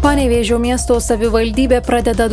Panevėžio miesto savivaldybė pradeda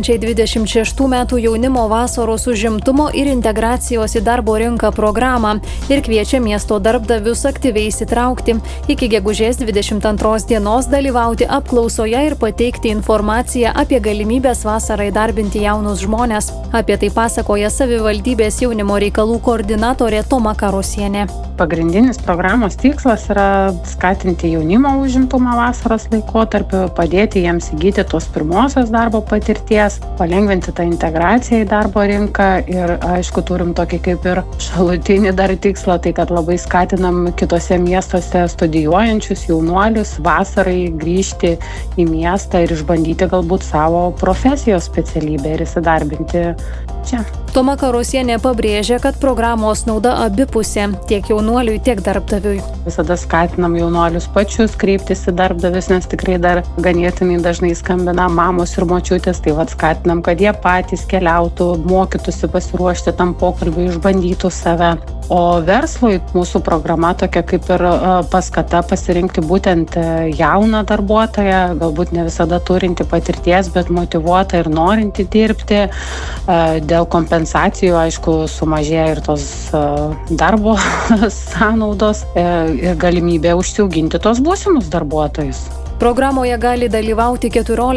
2026 m. jaunimo vasaros užimtumo ir integracijos į darbo rinką programą ir kviečia miesto darbdavius aktyviai įsitraukti. Iki gegužės 22 dienos dalyvauti apklausoje ir pateikti informaciją apie galimybės vasarą įdarbinti jaunus žmones. Apie tai pasakoja savivaldybės jaunimo reikalų koordinatorė Toma Karosienė. Pagrindinis programos tikslas yra skatinti jaunimo užimtumą vasaros laikotarpiu, padėti jiems įgyti tos pirmosios darbo patirties, palengvinti tą integraciją į darbo rinką ir, aišku, turim tokį kaip ir šalutinį dar tikslą, tai kad labai skatinam kitose miestuose studijuojančius jaunuolius vasarai grįžti į miestą ir išbandyti galbūt savo profesijos specialybę ir įsidarbinti čia. Toma Karosienė pabrėžia, kad programos nauda abipusė, tiek jaunuoliui, tiek darbdaviui. Visada skatinam jaunuolius pačius kreiptis į darbdavius, nes tikrai dar ganėtinai dažnai skambina mamos ir močiutės, tai skatinam, kad jie patys keliautų, mokytųsi pasiruošti tam pokalbiui, išbandytų save. O verslui mūsų programa tokia kaip ir paskata pasirinkti būtent jauną darbuotoją, galbūt ne visada turinti patirties, bet motyvuotą ir norinti dirbti. Dėl kompensacijų, aišku, sumažėja ir tos darbo sąnaudos ir galimybė užsiauginti tos būsimus darbuotojus. Programoje gali dalyvauti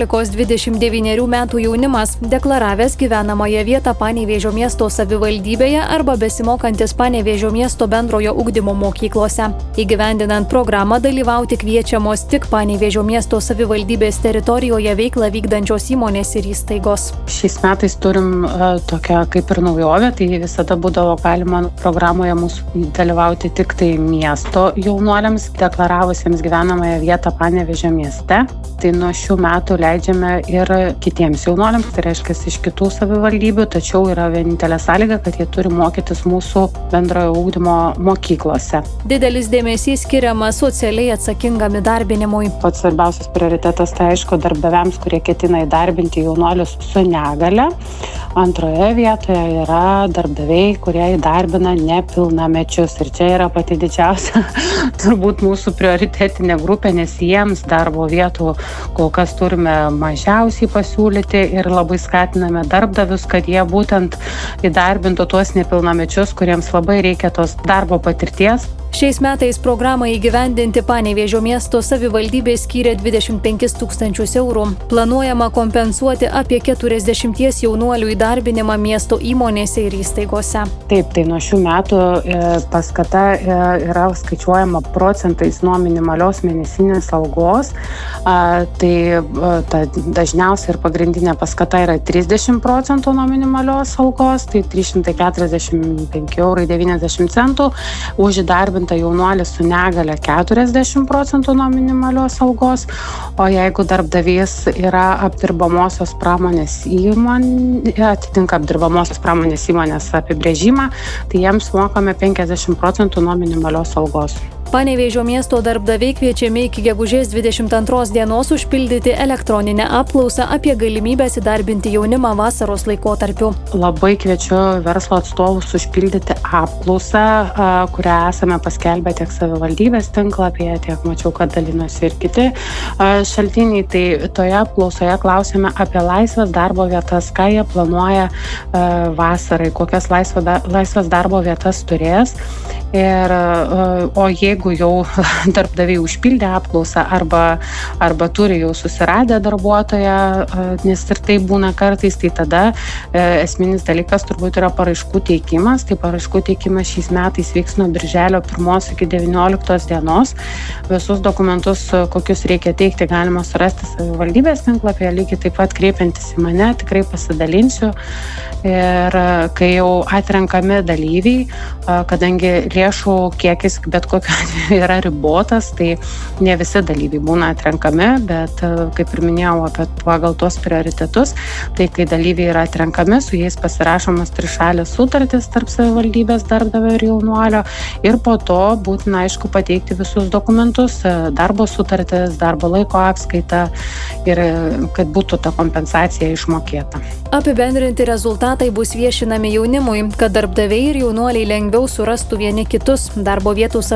14–29 metų jaunimas, deklaravęs gyvenamąją vietą Panevėžio miesto savivaldybėje arba besimokantis Panevėžio miesto bendrojo ugdymo mokyklose. Įgyvendinant programą dalyvauti kviečiamos tik Panevėžio miesto savivaldybės teritorijoje veiklą vykdančios įmonės ir įstaigos. Šiais metais turim tokią kaip ir naujovę, tai visada būdavo galima programoje mūsų dalyvauti tik tai miesto jaunuoliams, deklaravusiems gyvenamąją vietą Panevėžio mieste. Tai nuo šių metų leidžiame ir kitiems jaunuoliams, tai reiškia iš kitų savivaldybių, tačiau yra vienintelė sąlyga, kad jie turi mokytis mūsų bendrojo ugdymo mokyklose. Didelis dėmesys skiriamas socialiai atsakingam įdarbinimui. Pats svarbiausias prioritetas tai aišku darbdaviams, kurie ketina įdarbinti jaunuolius su negale. Antroje vietoje yra darbdaviai, kurie įdarbina nepilnamečius. Ir čia yra pati didžiausia turbūt mūsų prioritetinė grupė, nes jiems darbo vietų kol kas turime mažiausiai pasiūlyti ir labai skatiname darbdavius, kad jie būtent įdarbintų tuos nepilnamečius, kuriems labai reikia tos darbo patirties. Šiais metais programą įgyvendinti Panevėžio miesto savivaldybė skyrė 25 000 eurų. Planuojama kompensuoti apie 40 jaunuolių įdarbinimą miesto įmonėse ir įstaigose. Taip, tai nuo šių metų paskata yra skaičiuojama procentais nuo minimalios mėnesinės algos. Tai dažniausia ir pagrindinė paskata yra 30% nuo minimalios algos, tai 345,90 €. Už įdarbinimą jaunuolis su negale 40% nuo minimalios algos, o jeigu darbdavys yra apdirbamosios pramonės įmonė, atitinka apdirbamosios pramonės įmonės apibrėžimą, tai jiems mokame 50% nuo minimalios algos. Panevėžio miesto darbdaviai kviečiami iki gegužės 22 dienos užpildyti elektroninę apklausą apie galimybės įdarbinti jaunimą vasaros laikotarpiu. Labai kviečiu verslo atstovus užpildyti apklausą, kurią esame paskelbę tiek savivaldybės tinklapyje, tiek mačiau, kad dalinosi ir kiti šaltiniai. Tai toje apklausoje klausėme apie laisvas darbo vietas, ką jie planuoja vasarai, kokias laisvas darbo vietas turės. O jeigu jau darbdaviai užpildė apklausą arba turi jau susiradę darbuotoją, nes ir tai būna kartais, tai tada esminis dalykas turbūt yra paraiškų teikimas. Tai paraiškų teikimas šiais metais vyks nuo birželio 1 iki 19 dienos. Visus dokumentus, kokius reikia teikti, galima surasti savivaldybės tinklapyje, lygiai taip pat kreipiantis į mane, tikrai pasidalinsiu. Ir kai jau atrenkami dalyviai, kadangi lėšų kiekis bet kokiu atveju yra ribotas, tai ne visi dalyviai būna atrenkami, bet kaip ir minėjau apie pagal tuos prioritetus, tai kai dalyviai yra atrenkami, su jais pasirašomas trišalės sutartis tarp savivaldybės, darbdavio ir jaunuolio ir po to būtina aišku pateikti visus dokumentus, darbo sutartis, darbo laiko apskaitą ir kad būtų ta kompensacija išmokėta. Apibendrinti rezultatai bus viešinami jaunimui, kad darbdaviai ir jaunuoliai lengviau surastų vieni kitus. Darbo vietų sąrašai bus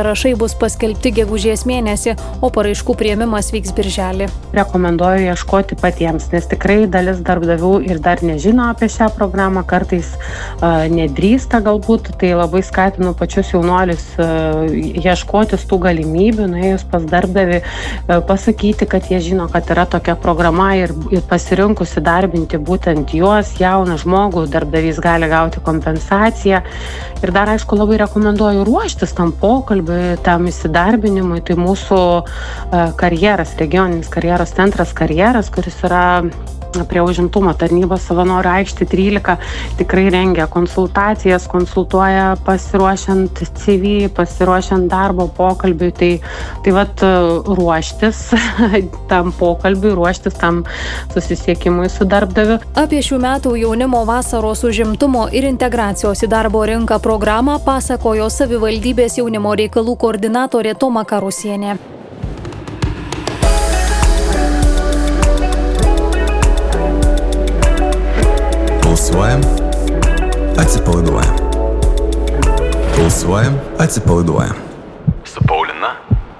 bus paskelbti gegužės mėnesį, o paraiškų priėmimas vyks birželį. Rekomenduoju ieškoti patiems, nes tikrai dalis darbdavių ir dar nežino apie šią programą, kartais nedrįsta galbūt, tai labai skatinu pačius jaunuolius ieškotis tų galimybių, nuėjus pas darbdavį, pasakyti, kad jie žino, kad yra tokia programa ir pasirinkus įdarbinti būtent juos, jauną žmogų, darbdavys gali gauti kompensaciją. Ir dar, aišku, labai rekomenduoju ruoštis tam pokalbiui, tam įsidarbinimui. Tai mūsų karjeras, regioninis karjeros centras Karjeras, kuris yra prie užimtumo tarnybos Savanorių aikštė 13, tikrai rengia konsultacijas, konsultuoja pasiruošiant CV, pasiruošiant darbo pokalbiui. Tai vat ruoštis tam pokalbiui, ruoštis tam susisiekimui su darbdaviu. Apie šių metų jaunimo vasaros užimtumo ir integracijos į darbo rinką programą pasakojo savivaldybės jaunimo reikalų koordinatorė Toma Karusienė. Pulsuojam, atsipalaiduojam. Pulsuojam, atsipalaiduojam.